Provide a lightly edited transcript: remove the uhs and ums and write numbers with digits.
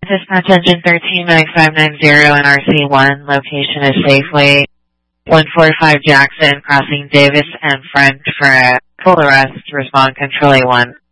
Dispatch engine 139590 NRC1, location is Safeway 145 Jackson, crossing Davis and French for a full arrest. Respond Control A1.